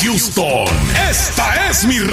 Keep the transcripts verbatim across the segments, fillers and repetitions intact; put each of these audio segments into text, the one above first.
Houston, esta es mi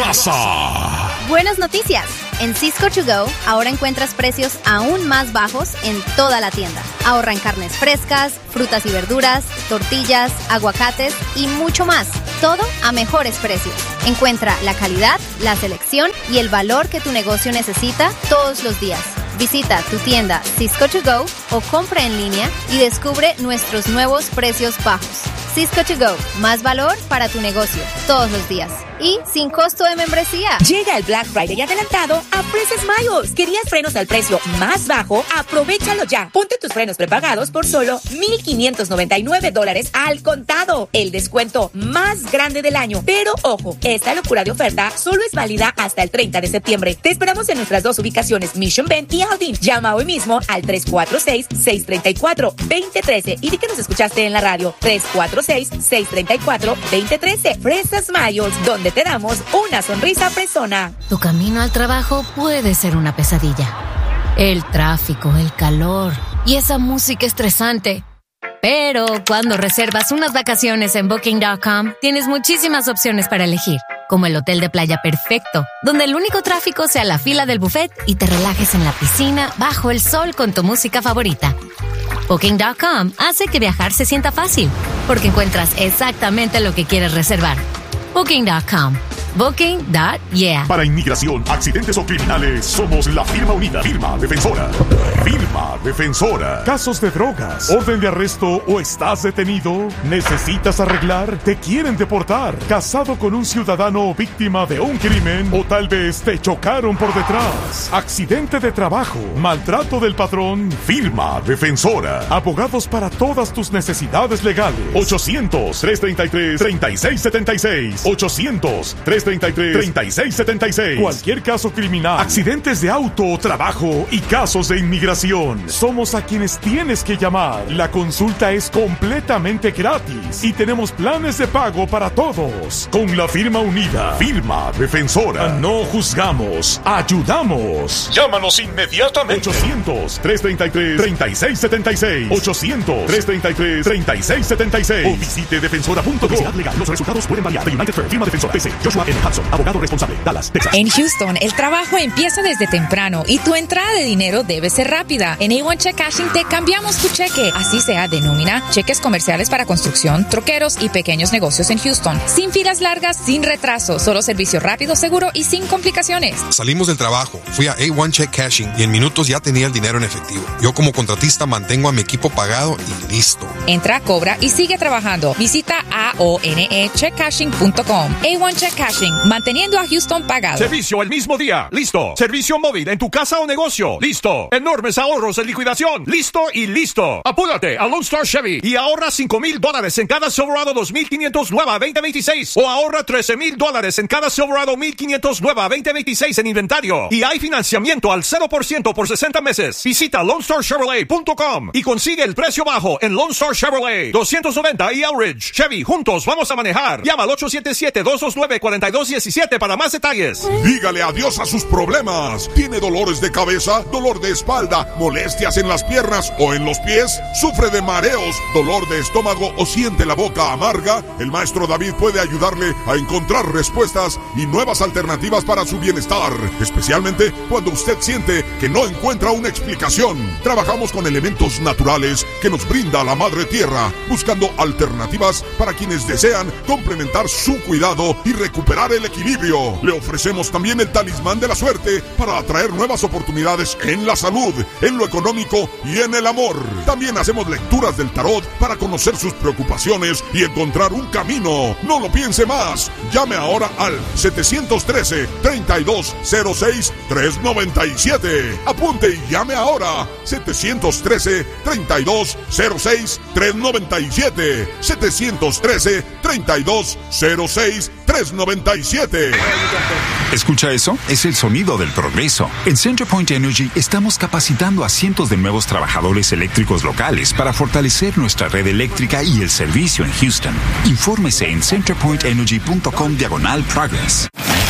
raza. Buenas noticias. En Sysco To Go ahora encuentras precios aún más bajos en toda la tienda. Ahorra en carnes frescas, frutas y verduras, tortillas, aguacates y mucho más. Todo a mejores precios. Encuentra la calidad, la selección y el valor que tu negocio necesita todos los días. Visita tu tienda Sysco To Go o compra en línea y descubre nuestros nuevos precios bajos. Sysco To Go, más valor para tu negocio todos los días y sin costo de membresía. Llega el Black Friday adelantado a Fresh Smiles. ¿Querías frenos al precio más bajo? Aprovechalo ya. Ponte tus frenos prepagados por solo mil quinientos noventa y nueve dólares al contado. El descuento más grande del año. Pero ojo, esta locura de oferta solo es válida hasta el treinta de septiembre. Te esperamos en nuestras dos ubicaciones, Mission Bend y Aldin. Llama hoy mismo al tres cuatro seis, seis tres cuatro, dos cero uno tres y di que nos escuchaste en la radio. tres cuatro seis, seis tres cuatro, dos cero uno tres. Fresh Smiles, donde te damos una sonrisa fresona. Tu camino al trabajo puede ser una pesadilla. El tráfico, el calor y esa música estresante. Pero cuando reservas unas vacaciones en Booking punto com, tienes muchísimas opciones para elegir, como el hotel de playa perfecto, donde el único tráfico sea la fila del buffet y te relajes en la piscina bajo el sol con tu música favorita. Booking punto com hace que viajar se sienta fácil, porque encuentras exactamente lo que quieres reservar. Booking punto com. Booking. Yeah. Para inmigración, accidentes o criminales, somos la firma unida. Firma Defensora. Firma Defensora. Casos de drogas, orden de arresto o estás detenido, necesitas arreglar, te quieren deportar, casado con un ciudadano o víctima de un crimen o tal vez te chocaron por detrás, accidente de trabajo, maltrato del patrón. Firma Defensora. Abogados para todas tus necesidades legales. ochocientos, trescientos treinta y tres, treinta y seis setenta y seis. ochocientos, trescientos treinta y tres, treinta y seis setenta y seis. Cualquier caso criminal, accidentes de auto o trabajo y casos de inmigración. Somos a quienes tienes que llamar. La consulta es completamente gratis y tenemos planes de pago para todos. Con la firma unida, Firma Defensora. No juzgamos, ayudamos. Llámanos inmediatamente. ochocientos, trescientos treinta y tres, treinta y seis setenta y seis. ochocientos, trescientos treinta y tres, treinta y seis setenta y seis. O visite defensora punto com. Publicidad legal. Los resultados pueden variar. The United Firm, Firma Defensora, P C, Joshua N. Hudson, abogado responsable, Dallas, Texas. En Houston, el trabajo empieza desde temprano y tu entrada de dinero debe ser rápida. En A uno Check Cashing te cambiamos tu cheque, así sea de nómina, cheques comerciales para construcción, troqueros y pequeños negocios en Houston. Sin filas largas, sin retraso, solo servicio rápido, seguro y sin complicaciones. Salimos del trabajo, fui a A uno Check Cashing y en minutos ya tenía el dinero en efectivo. Yo como contratista mantengo a mi equipo pagado y listo. Entra, cobra y sigue trabajando. Visita A O N E check cashing punto com. A uno Check Cashing, manteniendo a Houston pagado. Servicio el mismo día, listo. Servicio móvil en tu casa o negocio, listo. Enormes ahorros en liquidación, listo y listo. Apúrate a Lone Star Chevy y ahorra cinco mil dólares en cada Silverado dos mil quinientos nueva veinte veintiséis o ahorra trece mil dólares en cada Silverado mil quinientos nueva veinte veintiséis en inventario. Y hay financiamiento al cero por ciento por sesenta meses. Visita lone star chevrolet punto com y consigue el precio bajo en Lone Star Chevrolet doscientos noventa y Elridge. Chevy, juntos vamos a manejar. Llama al ocho siete siete, dos dos nueve, cuatro dos uno siete para más detalles. Dígale adiós a sus problemas. ¿Tiene dolores de cabeza, dolor de espalda, molestias en las piernas o en los pies? ¿Sufre de mareos, dolor de estómago o siente la boca amarga? El maestro David puede ayudarle a encontrar respuestas y nuevas alternativas para su bienestar, especialmente cuando usted siente que no encuentra una explicación. Trabajamos con elementos naturales que nos brinda la Madre Tierra, buscando alternativas para quienes desean complementar su cuidado y recuperar el equilibrio. Le ofrecemos también el talismán de la suerte para atraer nuevas oportunidades en la salud, en lo económico y en el amor. También hacemos lecturas del tarot para conocer sus preocupaciones y encontrar un camino. No lo piense más. Llame ahora al siete uno tres, tres dos cero seis, tres nueve siete. Apunte y llame ahora. siete uno tres, tres dos cero seis, tres nueve siete. siete uno tres, tres dos cero seis, tres nueve siete. ¿Escucha eso? Es el sonido del progreso. En CenterPoint Energy estamos capacitando a cientos de nuevos trabajadores eléctricos locales para fortalecer nuestra red eléctrica y el servicio en Houston. Infórmese en centerpoint energy punto com diagonal progress.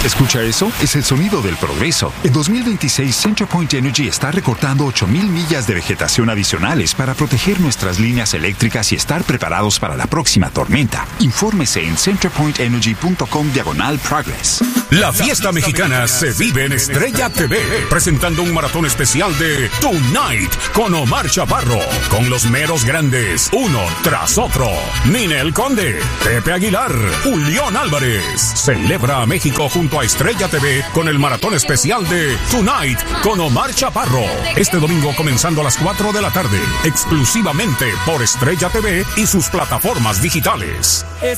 ¿Escucha eso? Es el sonido del progreso. En dos mil veintiséis, CenterPoint Energy está recortando ocho mil millas de vegetación adicionales para proteger nuestras líneas eléctricas y estar preparados para la próxima tormenta. Infórmese en centerpointenergy.com diagonal progress. La fiesta mexicana se vive en Estrella T V, presentando un maratón especial de Tonight con Omar Chaparro, con los meros grandes, uno tras otro. Ninel Conde, Pepe Aguilar, Julián Álvarez. Celebra a México junto a Estrella T V con el maratón especial de Tonight con Omar Chaparro. Este domingo comenzando a las cuatro de la tarde, exclusivamente por Estrella T V y sus plataformas digitales.